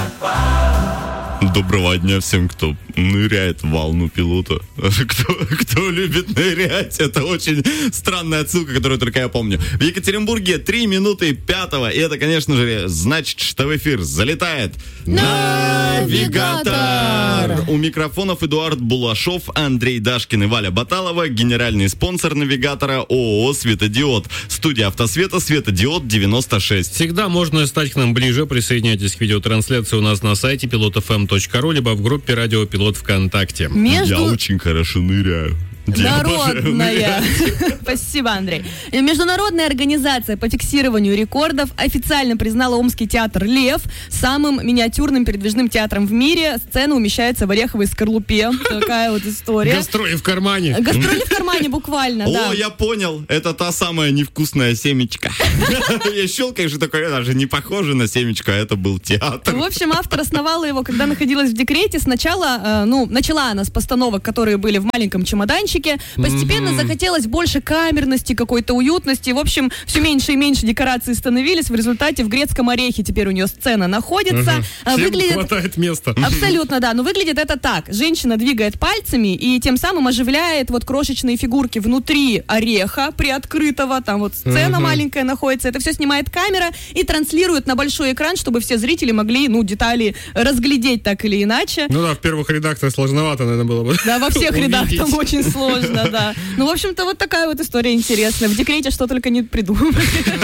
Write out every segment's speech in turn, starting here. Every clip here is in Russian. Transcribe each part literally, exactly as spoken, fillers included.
Доброго дня всем, кто ныряет в волну пилота. Кто, кто любит нырять, это очень странная отсылка, которую только я помню. В Екатеринбурге три минуты пятого, и это, конечно же, значит, что в эфир залетает Навигатор. У микрофонов Эдуард Булашов, Андрей Дашкин и Валя Баталова. Генеральный спонсор Навигатора ООО «Светодиод». Студия «Автосвета», «Светодиод» девяносто шесть. Всегда можно стать к нам ближе. Присоединяйтесь к видеотрансляции у нас на сайте пилот эф эм точка ру, либо в группе «Радио Пилот» ВКонтакте. Между... Я очень хорошо ныряю. Народная. Спасибо, Андрей. Международная организация по фиксированию рекордов официально признала Омский театр «Лев» самым миниатюрным передвижным театром в мире. Сцена умещается в ореховой скорлупе. Такая вот история. Гастроли в кармане. Гастроли в кармане, буквально, да. О, я понял. Это та самая невкусная семечка. Я щелкаешь и такой, даже не похоже на семечко, а это был театр. В общем, автор основала его, когда находилась в декрете. Сначала, ну, начала она с постановок, которые были в маленьком чемоданчике. Постепенно mm-hmm. захотелось больше камерности, какой-то уютности. В общем, все меньше и меньше декораций становились. В результате в Грецком орехе теперь у нее сцена находится. Uh-huh. Выглядит... Всем хватает места. Абсолютно, да. Но выглядит это так. Женщина двигает пальцами и тем самым оживляет вот крошечные фигурки внутри ореха приоткрытого. Там вот сцена uh-huh. маленькая находится. Это все снимает камера и транслирует на большой экран, чтобы все зрители могли, ну, детали разглядеть так или иначе. Ну да, в первых рядах-то сложновато, наверное, было бы. Да, во всех рядах там очень сложно. Сложно, да. Ну, в общем-то, вот такая вот история интересная. В декрете что только не придумали.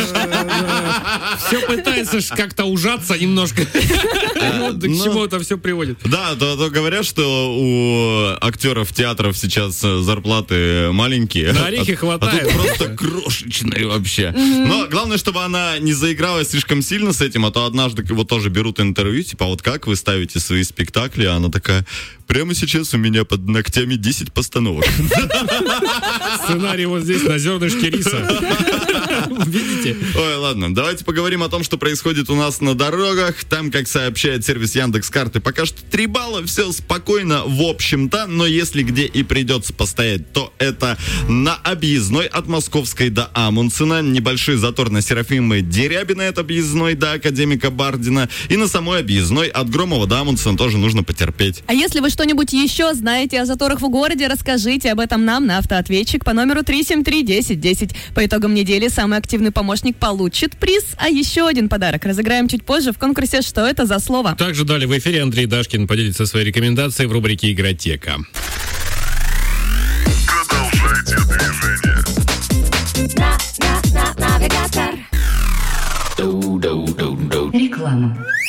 Все пытается как-то ужаться немножко. К чему это все приводит? Да, то говорят, что у актеров театров сейчас зарплаты маленькие. На орехи хватает. А тут просто крошечные вообще. Но главное, чтобы она не заигралась слишком сильно с этим, а то однажды вот тоже берут интервью, типа, вот как вы ставите свои спектакли, а она такая, прямо сейчас у меня под ногтями десять постановок. Сценарий вот здесь на зернышке риса. Видите? Ой, ладно, давайте поговорим о том, что происходит у нас на дорогах. Там, как сообщает сервис Яндекс.Карты, пока что три балла, все спокойно, в общем-то. Но если где и придется постоять, то это на объездной от Московской до Амундсена. Небольшой затор на Серафимы Дерябиной от объездной до Академика Бардина. И на самой объездной от Громова до Амундсена тоже нужно потерпеть. А если вы что-нибудь еще знаете о заторах в городе, расскажите об этом нам на автоответчик по номеру три семь три десять десять. По итогам недели самый активный помощник получит приз, а еще один подарок разыграем чуть позже в конкурсе «Что это за слово?». Также далее в эфире Андрей Дашкин поделится своей рекомендацией в рубрике «Игротека». Продолжайте движение. Навигатор. Реклама.